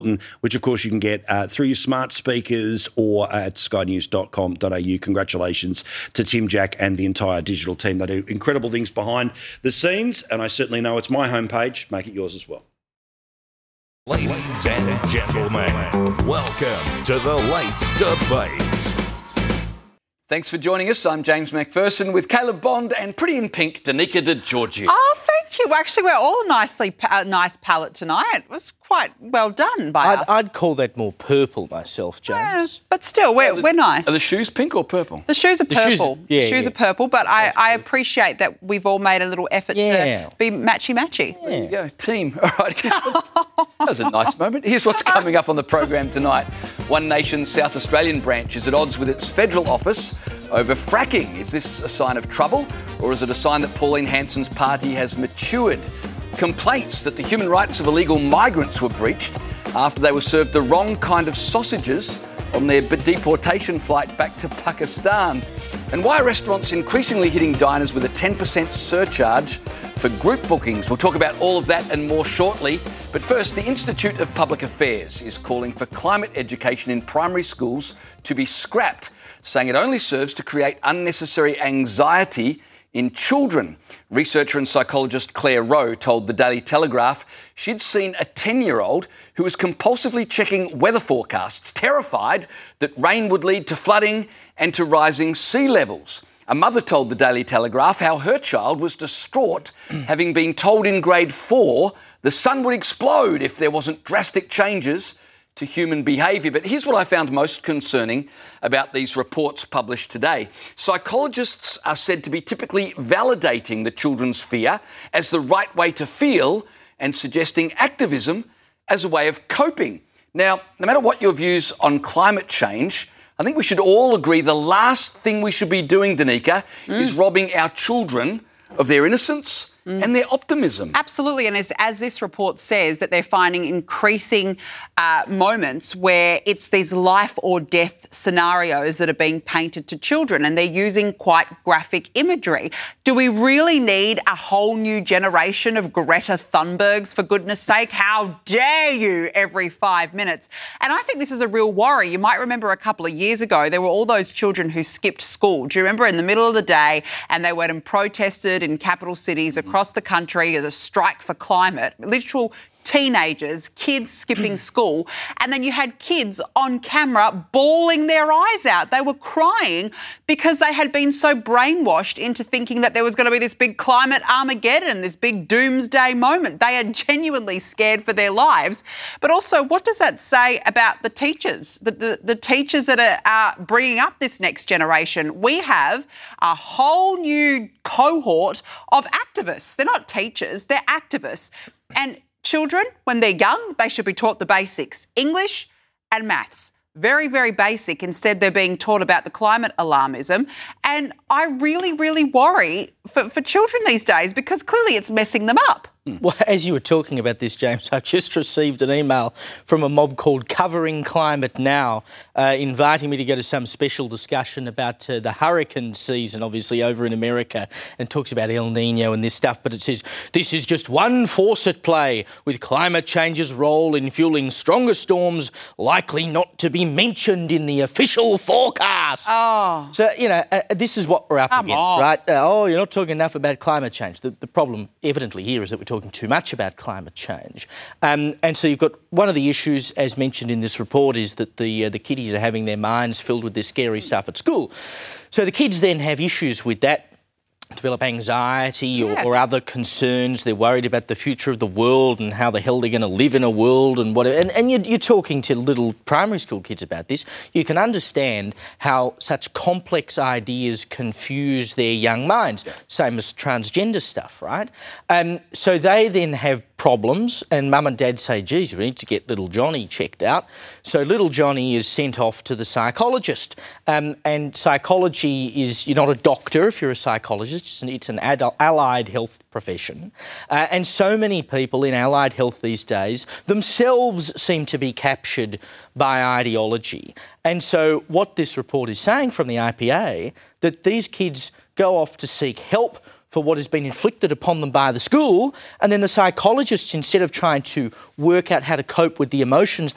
Bulletin, which, of course, you can get through your smart speakers or at skynews.com.au. Congratulations to Tim, Jack and the entire digital team. They do incredible things behind the scenes, and I certainly know it's my homepage. Make it yours as well. Ladies and gentlemen, welcome to the Late Debates. Thanks for joining us. I'm James McPherson with Caleb Bond and pretty in pink, Danica De Giorgio. Oh, thank you. Actually, we're all nice palette tonight. It was quite well done by us. I'd call that more purple myself, James. Yeah, but still, we're nice. Are the shoes pink or purple? The shoes are purple. The shoes are purple, but I appreciate that we've all made a little effort to be matchy-matchy. There you go, team. All right. That was a nice moment. Here's what's coming up on the program tonight. One Nation's South Australian branch is at odds with its federal office over fracking. Is this a sign of trouble, or is it a sign that Pauline Hanson's party has matured? Complaints that the human rights of illegal migrants were breached after they were served the wrong kind of sausages on their deportation flight back to Pakistan. And why are restaurants increasingly hitting diners with a 10% surcharge for group bookings? We'll talk about all of that and more shortly. But first, the Institute of Public Affairs is calling for climate education in primary schools to be scrapped, saying it only serves to create unnecessary anxiety in children. Researcher and psychologist Claire Rowe told the Daily Telegraph she'd seen a 10-year-old who was compulsively checking weather forecasts, terrified that rain would lead to flooding and to rising sea levels. A mother told the Daily Telegraph how her child was distraught, having been told in grade 4 the sun would explode if there wasn't drastic changes to human behaviour. But here's what I found most concerning about these reports published today. Psychologists are said to be typically validating the children's fear as the right way to feel and suggesting activism as a way of coping. Now, no matter what your views on climate change, I think we should all agree the last thing we should be doing, Danica, is robbing our children of their innocence and their optimism. Absolutely, and as this report says, that they're finding increasing moments where it's these life or death scenarios that are being painted to children, and they're using quite graphic imagery. Do we really need a whole new generation of Greta Thunbergs, for goodness sake? How dare you every 5 minutes? And I think this is a real worry. You might remember a couple of years ago, there were all those children who skipped school. Do you remember, in the middle of the day, and they went and protested in capital cities across the country as a strike for climate, literal teenagers, kids skipping school, and then you had kids on camera bawling their eyes out. They were crying because they had been so brainwashed into thinking that there was going to be this big climate Armageddon, this big doomsday moment. They are genuinely scared for their lives. But also, what does that say about the teachers, the teachers that are bringing up this next generation? We have a whole new cohort of activists. They're not teachers, they're activists. And children, when they're young, they should be taught the basics, English and maths. Very, very basic. Instead, they're being taught about the climate alarmism. And I really, really worry for children these days, because clearly it's messing them up. Well, as you were talking about this, James, I've just received an email from a mob called Covering Climate Now, inviting me to go to some special discussion about the hurricane season, obviously, over in America, and talks about El Nino and this stuff. But it says, this is just one force at play, with climate change's role in fueling stronger storms likely not to be mentioned in the official forecast. Oh. So, this is what we're up against, right? You're not talking enough about climate change. The problem, evidently, here is that we're talking too much about climate change. And so you've got one of the issues, as mentioned in this report, is that the kiddies are having their minds filled with this scary stuff at school. So the kids then have issues with that, develop anxiety or other concerns. They're worried about the future of the world and how the hell they're going to live in a world and whatever. And you're talking to little primary school kids about this. You can understand how such complex ideas confuse their young minds. Same as transgender stuff, right? So they then have problems, and mum and dad say, geez, we need to get little Johnny checked out. So little Johnny is sent off to the psychologist. And psychology is, you're not a doctor if you're a psychologist, it's an allied health profession. And so many people in allied health these days themselves seem to be captured by ideology. And so what this report is saying from the IPA, that these kids go off to seek help for what has been inflicted upon them by the school, and then the psychologists, instead of trying to work out how to cope with the emotions